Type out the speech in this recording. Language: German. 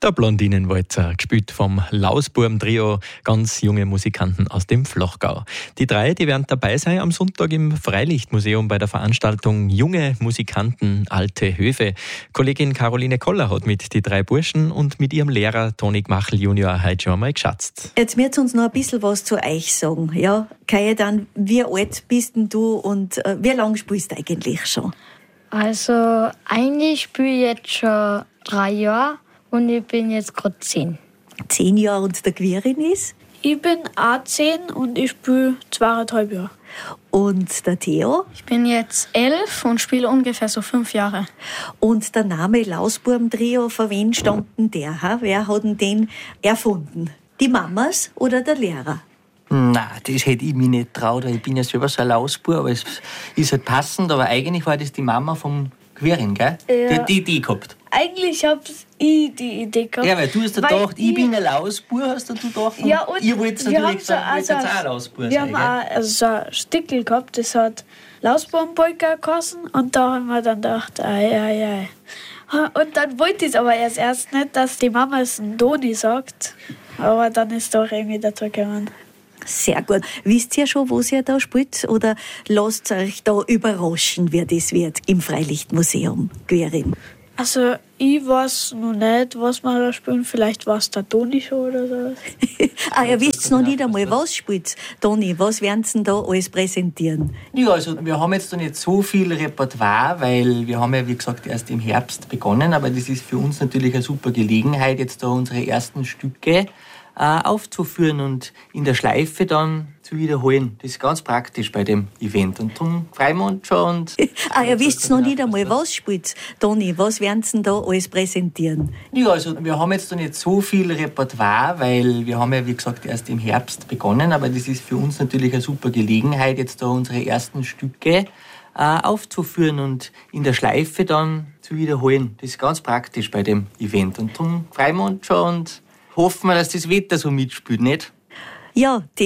Der Blondinenwalzer, gespielt vom Lausbuben-Trio, ganz junge Musikanten aus dem Flachgau. Die drei, die werden dabei sein am Sonntag im Freilichtmuseum bei der Veranstaltung Junge Musikanten, alte Höfe. Kollegin Caroline Koller hat mit die drei Burschen und mit ihrem Lehrer Toni Gmachel Junior heute schon einmal geschätzt. Jetzt müsst ihr uns noch ein bisschen was zu euch sagen. Ja, Kajetan, wie alt bist denn du und wie lange spielst du eigentlich schon? Also eigentlich spiele ich jetzt schon 3 Jahre und ich bin jetzt gerade 10. 10 Jahre und der Quirin ist? Ich bin auch 10 und ich spiele 2,5 Jahre. Und der Theo? Ich bin jetzt 11 und spiele ungefähr so 5 Jahre. Und der Name Lausbuben-Trio, von wem stammt denn der? Wer hat denn den erfunden? Die Mamas oder der Lehrer? Nein, das hätte ich mich nicht getraut. Ich bin ja selber so ein Lausbub, aber es ist halt passend. Aber eigentlich war das die Mama vom Quirin, gell? Ja. Die hat die Idee gehabt. Eigentlich habe ich die Idee gehabt. Ja, weil du hast dir gedacht, ich bin ein Lausbub, hast du gedacht? Ja, und ihr wollt wir natürlich sagen, ihr wollt jetzt auch ein Lausbub wir sein, haben gell? auch so ein Stickel gehabt, das hat Lausbubenpolka geheißen. Und da haben wir dann gedacht, ei. Und dann wollte ich es aber erst nicht, dass die Mama es dem Toni sagt. Aber dann ist doch irgendwie dazu gekommen. Sehr gut. Wisst ihr schon, wo ihr da spielt? Oder lasst euch da überraschen, wie das wird im Freilichtmuseum, Quirin? Also, ich weiß noch nicht, was wir da spielen. Vielleicht war es der Toni schon oder so. Ihr wisst noch nicht einmal, was spielt. Toni, was werden sie denn da alles präsentieren? Ja, also wir haben jetzt noch nicht so viel Repertoire, weil wir haben ja, wie gesagt, erst im Herbst begonnen. Aber das ist für uns natürlich eine super Gelegenheit, jetzt da unsere ersten Stücke aufzuführen und in der Schleife dann zu wiederholen. Das ist ganz praktisch bei dem Event. Und darum freuen wir uns schon. Und ihr wisst noch nicht einmal, was spielt. Toni, was werden sie denn da alles präsentieren? Ja, also wir haben jetzt noch nicht so viel Repertoire, weil wir haben ja, wie gesagt, erst im Herbst begonnen. Aber das ist für uns natürlich eine super Gelegenheit, jetzt da unsere ersten Stücke aufzuführen und in der Schleife dann zu wiederholen. Das ist ganz praktisch bei dem Event. Und darum freuen wir uns schon und hoffen wir, dass das Wetter so mitspielt, nicht? Ja,